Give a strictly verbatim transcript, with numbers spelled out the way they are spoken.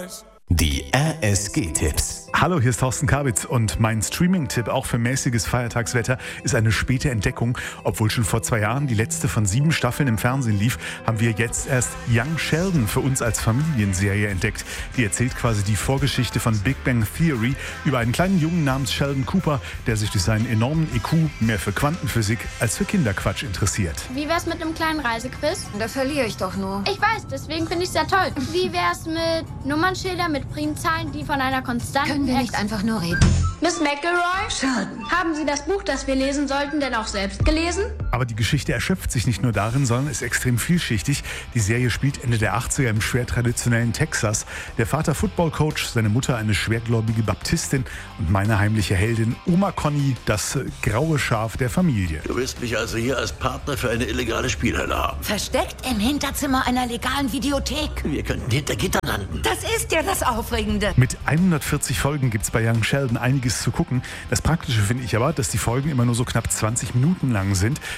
Die R S G-Tipps. Hallo, hier ist Thorsten Kabitz und mein Streaming-Tipp auch für mäßiges Feiertagswetter ist eine späte Entdeckung. Obwohl schon vor zwei Jahren die letzte von sieben Staffeln im Fernsehen lief, haben wir jetzt erst Young Sheldon für uns als Familienserie entdeckt. Die erzählt quasi die Vorgeschichte von Big Bang Theory über einen kleinen Jungen namens Sheldon Cooper, der sich durch seinen enormen I Q mehr für Quantenphysik als für Kinderquatsch interessiert. Wie wär's mit einem kleinen Reisequiz? Da verliere ich doch nur. Ich weiß, deswegen finde ich's ja toll. Wie wär's mit Nummernschildern mit Primzahlen, die von einer konstanten... Können wir nicht einfach nur reden? Miss McElroy? Sheldon. Haben Sie das Buch, das wir lesen sollten, denn auch selbst gelesen? Aber die Geschichte erschöpft sich nicht nur darin, sondern ist extrem vielschichtig. Die Serie spielt Ende der achtziger im schwer traditionellen Texas. Der Vater Footballcoach, seine Mutter eine schwergläubige Baptistin und meine heimliche Heldin Oma Conny, das äh, graue Schaf der Familie. Du willst mich also hier als Partner für eine illegale Spielhölle haben. Versteckt im Hinterzimmer einer legalen Videothek. Wir könnten hinter Gitter landen. Das ist ja das Aufregende. Mit hundertvierzig Folgen gibt es bei Young Sheldon einiges zu gucken. Das Praktische finde ich aber, dass die Folgen immer nur so knapp zwanzig Minuten lang sind.